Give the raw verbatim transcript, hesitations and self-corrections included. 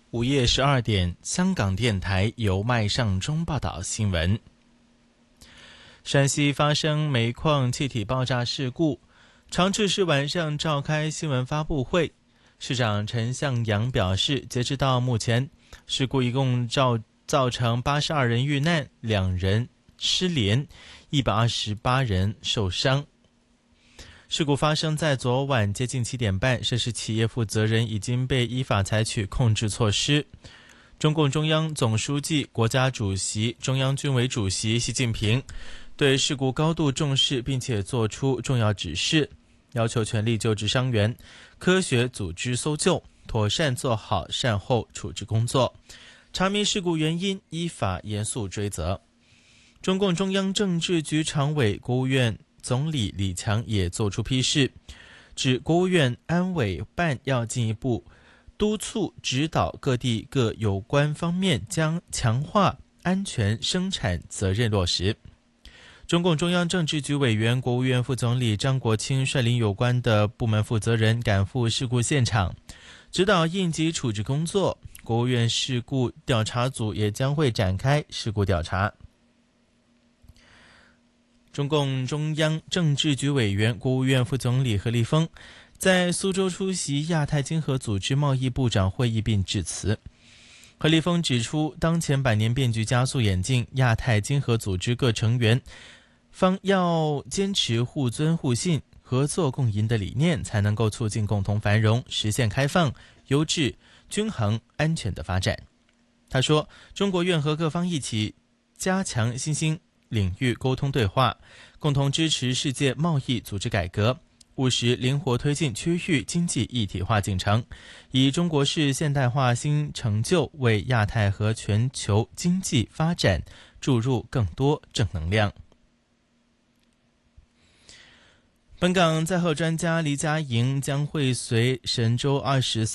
午夜十二点，香港电台由麦尚中报道新闻。陕西发生煤矿气体爆炸事故，长治市晚上召开新闻发布会。市长陈向阳表示，截至到目前，事故一共造造成八十二人遇难，两人失联，一百二十八人受伤。事故发生在昨晚接近七点半，涉事企业负责人已经被依法采取控制措施。中共中央总书记、国家主席、中央军委主席习近平对事故高度重视，并且作出重要指示，要求全力救治伤员，科学组织搜救，妥善做好善后处置工作，查明事故原因，依法严肃追责。中共中央政治局常委、国务院总理李强也作出批示，指国务院安委办要进一步督促指导各地各有关方面，将强化安全生产责任落实。中共中央政治局委员、国务院副总理张国清率领有关的部门负责人赶赴事故现场，指导应急处置工作。国务院事故调查组也将会展开事故调查。中共中央政治局委员、国务院副总理何立峰在苏州出席亚太经合组织贸易部长会议并致辞。何立峰指出，当前百年变局加速演进，亚太经合组织各成员方要坚持互尊互信、合作共赢的理念，才能够促进共同繁荣，实现开放、优质、均衡、安全的发展。他说，中国愿和各方一起加强新兴领域沟通对话，共同支持世界贸易组织改革，务实灵活推进区域经济一体化进程，以中国式现代化新成就为亚太和全球经济发展注入更多正能量。本港载荷专家黎家莹将会随神舟二十三